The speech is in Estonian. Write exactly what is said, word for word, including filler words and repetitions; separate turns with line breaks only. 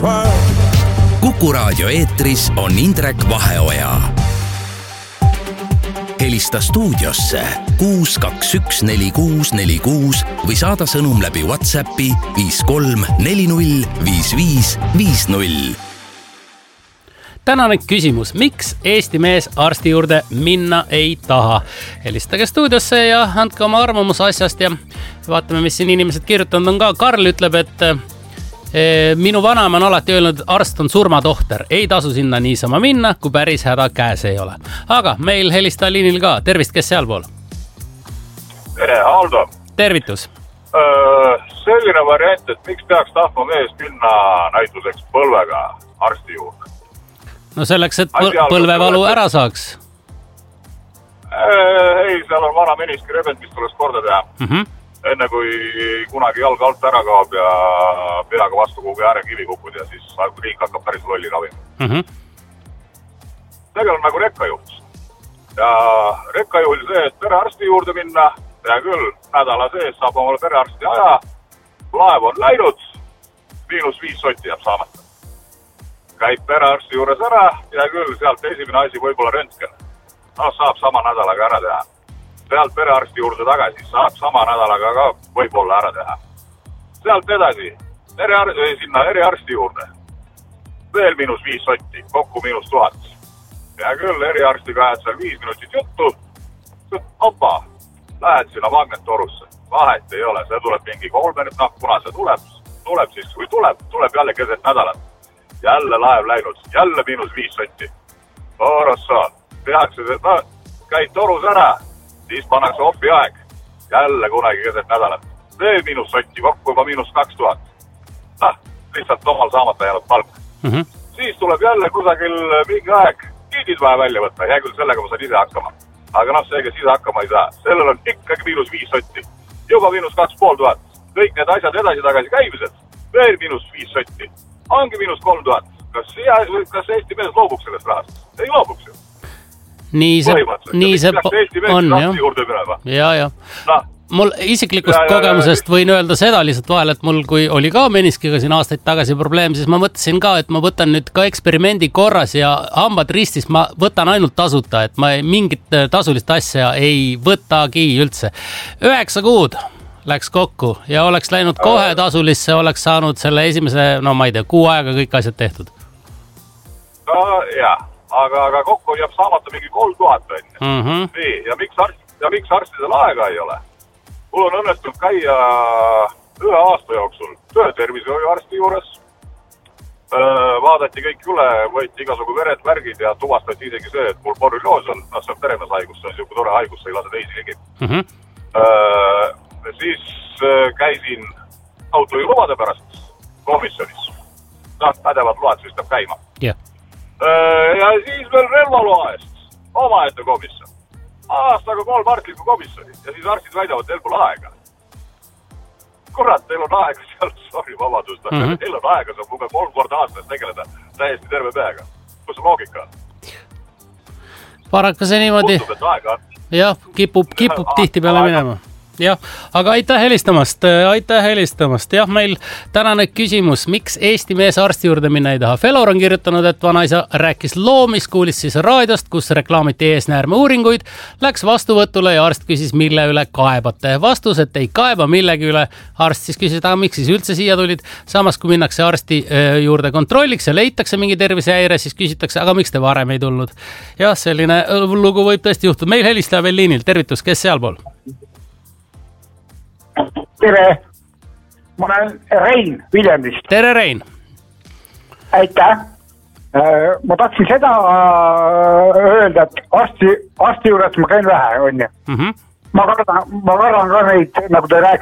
Kuku Raadio eetris on Indrek Vaheoja. Helista stuudiosse kuus kaks üks neli kuus neli kuus või saada sõnum läbi WhatsAppi viis kolm neli null viis viis viis null.
Tänane küsimus, miks Eesti mees arsti juurde minna ei taha? Helistage stuudiosse ja andke oma arvamus asjast ja vaatame, mis siin inimesed kirjutanud on ka. Karl ütleb, et e, minu vanaema on alati öelnud, et arst on surmatohter. Ei tasu sinna niisama minna, kui päris häda käes ei ole. Aga meil helista liinil ka. Tervist, kes sealpool?
Tere, Aldo.
Tervitus.
Öö, selline variant, et miks peaks tahma mees minna näituseks põlvega arsti juurde?
No selleks, et põlvevalu ära saaks.
Ei, seal on vana meniski rebend, mis tuleks korda teha.
Mm-hmm.
Enne kui kunagi jalg alt ära kaob ja peaga vastu kuhugi ääre kivi kukud ja siis riik hakkab päris lolli ravima.
Mm-hmm.
Tegel on nagu rekkajuhus. Ja rekkajuhul see, et perearsti juurde minna, ja küll nädala sees saab omale perearsti aja, laev on läinud, miinus viis sotti jääb saamata. Käib perearsti juures ära ja küll sealt esimene asi võib-olla röntgen. No saab sama nädalaga ära teha. Sealt perearsti juurde tagasi saab sama nädalaga ka võib-olla ära teha. Sealt edasi eriar- sinna eriarsti juurde. Veel miinus viis sotti, kokku miinus tuhat. Ja küll eriarstiga ajad seal viis minutit juttu. Opa, lähed sinna magnetorusse. Vahet ei ole, see tuleb mingi kolme, noh, kuna see tuleb, tuleb siis, kui tuleb, tuleb jälle keset nädalat. Jälle laev läinud, jälle miinus viis sotti. Orossa, tehakse, et no, käid torus ära, siis pannakse opi aeg. Jälle kunagi keset nädalat. Veel miinus sotti, kokku juba miinus kaks tuhat. Noh, lihtsalt omal saamata jäänud palk.
Mm-hmm.
Siis tuleb jälle kusagil mingi aeg kiidid vaja välja võtta. Hea küll sellega ma saan ise hakkama. Aga noh, see, kes ise hakkama ei saa. Sellel on ikkagi miinus viis sotti. Juba miinus kaks pool tuhat. Kõik need asjad edasi tagasi käimised. Veel miinus viis sotti. Ongi miinus kolm tuhat. Kas, kas Eesti mees loobuks sellest rahast? Ei loobuks ju.
Nii see, nii see on, jah. Ja, ja.
No.
Mul isiklikust ja, kogemusest ja, ja, võin öelda seda lihtsalt vahel, et mul kui oli ka meniskiga siin aastaid tagasi probleem, siis ma mõtlesin ka, et ma võtan nüüd ka eksperimendi korras ja hambad ristis ma võtan ainult tasuta, et ma mingit tasulist asja ei võtagi üldse. Üheksa kuud läks kokku ja oleks läinud kohe tasulisse, oleks saanud selle esimese, no ma ei tea, kuu aega kõik asjad tehtud.
No jah, aga, aga kokku jääb saamata mingi kolm tuhat enne.
Mm-hmm.
Nii, ja miks, arst, ja miks arstidel aega ei ole? Mul on õnnestunud käia ühe aasta jooksul töötervishoiuarsti juures. Vaadati kõik üle, võeti igasugu vered, värgid ja tuvastati isegi see, et mul borrelioos on, no see on peremeshaigus, see on siuke tore haigus, see ei lase teisi ligi.
Mm-hmm.
Äh, siis käisin autojuhilubade pärast komisjonis. No, pädevad load siis peab käima.
Yeah.
Ja siis veel relvaloa eest, oma ette komisjon. Aastaga kolm arstlikku komisjoni ja siis arstid väidavad, teil pole aega. Kurat, teil on aega seal, sorry, vabadust, mm-hmm. teil on aega, see on umbes kolm korda aastas tegeleda täiesti terve peaga. Kus loogika on?
Paraku see niimoodi.
Kutub, et aega on.
Jah, kipub, kipub tihti peale minema. Jah, aga aitäh helistamast, aitäh helistamast. Jah, meil tänane küsimus, miks Eesti mees arsti juurde minna ei taha. Felor on kirjutanud, et vanaisa rääkis loo, mis kuulis siis raadiost, kus reklaamiti eesnäärme uuringuid, läks vastuvõtule ja arst küsis, mille üle kaebate. Vastus, et ei kaeba millegi üle. Arst siis küsis, aga miks siis üldse siia tulid? Samas, kui minnakse arsti juurde kontrolliks ja leitakse mingi tervisehäire, siis küsitakse, aga miks te varem ei tulnud? Jah, selline lugu võib tõesti juhtuda. Meil helistaja veel liinil. Tervitus, kes sealpool?
Tere, ma olen Rein Viljandist.
Tere, Rein.
Aitäh. Ma tahtsin seda öelda, et arsti, arsti juures ma käin vähe, on ju.
Mm-hmm.
Ma kardan, ma kardan ka neid, nagu te rääkisite.